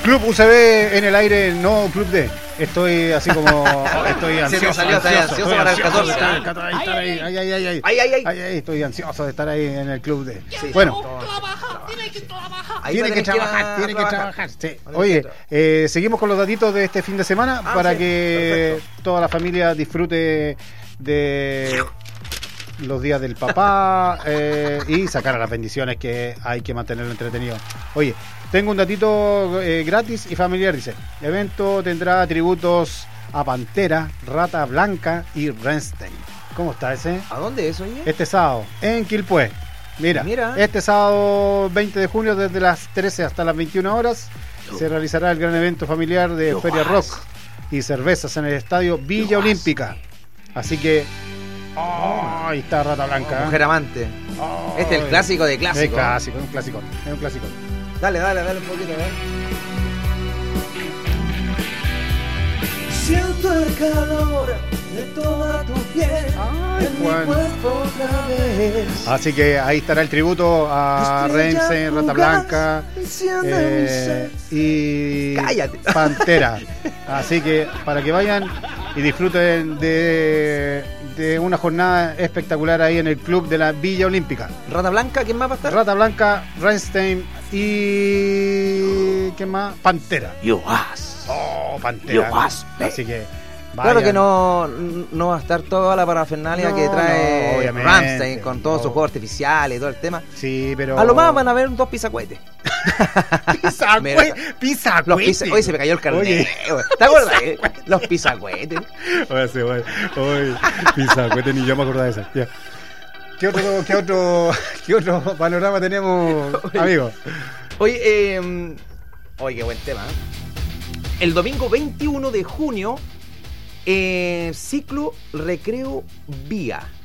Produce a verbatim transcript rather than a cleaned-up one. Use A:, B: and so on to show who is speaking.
A: Club U C B en el aire, no Club D. Estoy así como. Estoy ansioso.
B: salió,
A: ansioso,
B: ansioso
A: estoy
B: para el
A: ansioso de
B: catorce.
A: estar- estar ahí, estar ahí, ay, ay, ay, ay.
B: Ay, ay, ay.
A: Ay, ay, estoy ansioso de estar ahí en el Club D.
B: Sí.
A: Bueno,
C: Tiene que trabajar.
B: Ahí
A: tiene
B: va a
A: que
B: tener ir a
A: trabajar, tiene que trabajar. Sí.
B: Va a tener
A: Oye,
B: que trabajar.
A: eh, seguimos con los datitos de este fin de semana
B: Ah,
A: para
B: sí,
A: que
B: perfecto.
A: toda la familia disfrute de los días del papá eh, y sacar a las bendiciones, que hay que mantenerlo entretenido. Oye, tengo un datito eh, gratis y familiar, dice. El evento tendrá tributos a Pantera, Rata Blanca y Rammstein. ¿Cómo está ese?
B: ¿A dónde es, oye?
A: Este sábado, en Quilpué. Mira,
B: Mira.
A: este sábado veinte de junio desde las trece hasta las veintiuna horas se realizará el gran evento familiar de Feria Rock y cervezas en el estadio Villa Olímpica. Así que oh, ahí está Rata Blanca. ¿eh?
B: Mujer amante.
A: Oh,
B: Este es el clásico de clásico.
A: Es clásico, es un clásico, es un clásico.
B: Dale, dale, dale un poquito, ¿eh?
D: Siento el calor de toda tu piel
A: Ay,
D: en
A: Juan.
D: mi cuerpo otra vez.
A: Así que ahí estará el tributo a
D: Estrella
A: Rammstein, Rata
D: fugaz,
A: Blanca
D: enciende
A: eh,
D: mi
A: y
B: Cállate.
A: Pantera. Así que para que vayan y disfruten de, de una jornada espectacular ahí en el club de la Villa Olímpica.
B: Rata Blanca, ¿quién más va a estar?
A: Rata Blanca, Rammstein y ¿qué más? Pantera.
B: Yo As.
A: Oh, Pantera.
B: Yo más.
A: Así que
B: Claro
A: vayan.
B: que no, no va a estar toda la parafernalia
A: No,
B: que trae
A: no, obviamente.
B: Rammstein con todos
A: No.
B: sus juegos artificiales y todo el tema.
A: Sí, pero
B: A lo más van a ver dos pisacuetes.
A: Pisacue-
B: Mira,
A: pisacuete.
B: Los pisa... Hoy se me cayó el carnet.
A: Oye.
B: ¿Te acuerdas? eh? Los pisacuetes.
A: Oye, sí, oye, oye, pisacuete, ni yo me acordaba de eso. Ya. ¿Qué otro, qué otro, qué otro panorama tenemos, amigos?
B: Oye, eh, oye, qué buen tema. ¿eh? El domingo veintiuno de junio, eh, ciclo recreo vía.